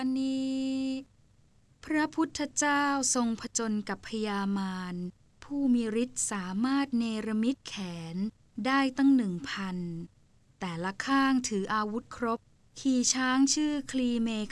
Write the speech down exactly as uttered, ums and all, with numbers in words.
อันนี้พระพุทธเจ้าทรงผจญกับพญามารผู้มีฤทธิ์สามารถเนรมิตแขนได้ตั้งหนึ่งพันแต่ละข้างถืออาวุธครบขี่ช้างชื่อคลีเม